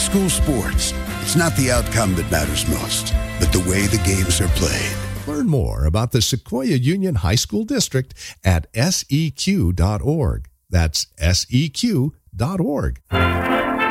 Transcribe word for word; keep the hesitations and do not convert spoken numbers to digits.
school sports, it's not the outcome that matters most, but the way the games are played. Learn more about the Sequoia Union High School District at S E Q dot org. That's S E Q dot org.